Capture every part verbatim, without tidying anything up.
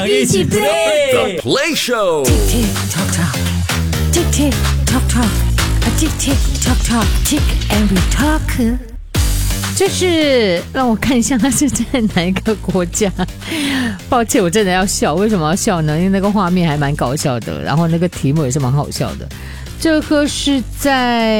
们一起 play The Play Show。 Tick tock tock, tick tick tock tock, tick tick tock tock, tick and we talk。这是让我看一下，它是在哪一个国家？抱歉，我真的要笑。为什么要笑呢？因为那个画面还蛮搞笑的，然后那个题目也是蛮好笑的。这个是在，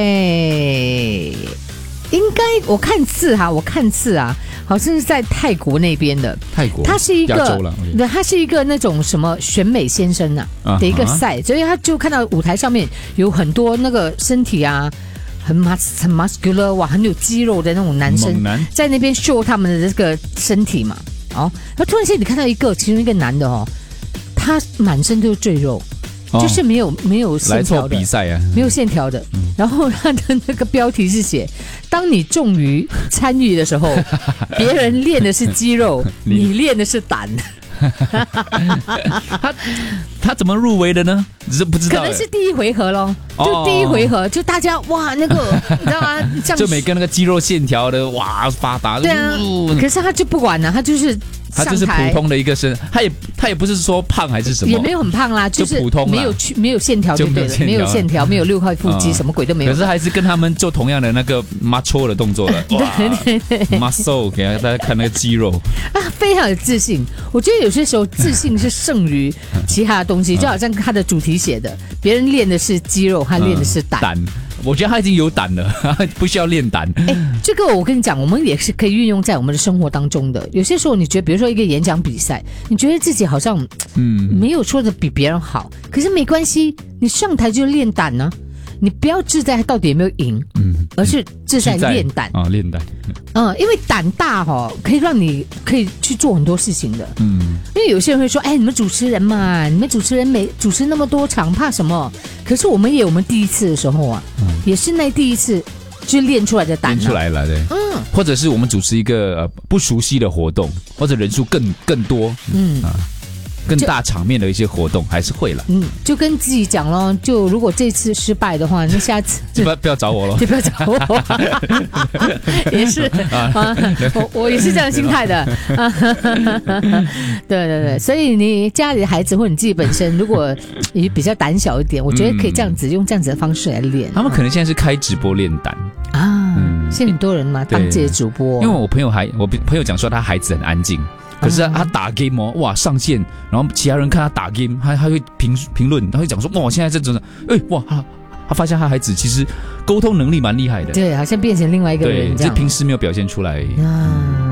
应该我看字哈，我看字啊，好像是在泰国那边的。 泰国， 它是一个， 亚洲了， 对，它是一个那种什么选美先生呐、啊、的一个赛，所以他就看到舞台上面有很多那个身体啊。很 mus 很 muscular 哇，很有肌肉的那种男生在那边秀他们的这个身体嘛，哦，然后突然间你看到一个，其中一个男的哦，他满身都是赘肉，哦、就是没有没有线条的， 来做比赛啊， 没有线条的。嗯、然后他的那个标题是写：当你重于参与的时候，别人练的是肌肉，你练的是胆。 他他怎么入围的呢？只是不知道， 可能是第一回合咯，就第一回合，哦、就大家哇，那个你知道吗？ 就每个那个肌肉线条的哇发达， 对啊。呃、可是他就不管了，他就是他就是普通的一个身，他也他也不是说胖还是什么， 也没有很胖啦，就是普通， 没有去没有线条就对了，没有线条，没有六块腹肌，嗯、什么鬼都没有。 可是还是跟他们做同样的那个 macho 的动作了，哇对对对 ，muscle 给大家看那个肌肉啊，非常有自信。我觉得有些时候自信是胜于其他的东西，就好像他的主题写的，别人练的是肌肉，他练的是胆。 嗯、胆，我觉得他已经有胆了，不需要练胆。 哎，这个我跟你讲，我们也是可以运用在我们的生活当中的。有些时候，你觉得，比如说一个演讲比赛，你觉得自己好像嗯没有说的比别人好，可是没关系，你上台就练胆呢、啊。你不要志在到底有没有赢，嗯，而是志在练胆啊，练胆。 嗯，因为胆大哈、哦，可以让你可以去做很多事情的。嗯，因为有些人会说，哎，你们主持人嘛，你们主持人每主持那么多场，怕什么？可是我们也有我们第一次的时候啊，嗯、也是那第一次就练出来的胆、啊， 练出来了，对，嗯，或者是我们主持一个、呃、不熟悉的活动，或者人数更更多，嗯啊。更大场面的一些活动还是会了， 嗯，就跟自己讲咯，就如果这次失败的话，那下次就不要不要找我了， 就不要找我，也是啊，我我也是这样心态的，对对对，所以你家里的孩子或你自己本身，如果也比较胆小一点，我觉得可以这样子、嗯、用这样子的方式来练。 他们可能现在是开直播练胆啊，嗯、现在很多人嘛当这些主播， 因为我朋友还我朋友讲说他孩子很安静。可是他打 game 哦，哇上线，然后其他人看他打 game， 他他会评评论，他会讲说哇现在这种，哎哇他他发现他孩子其实沟通能力蛮厉害的， 对，好像变成另外一个人， 对，这平时没有表现出来。嗯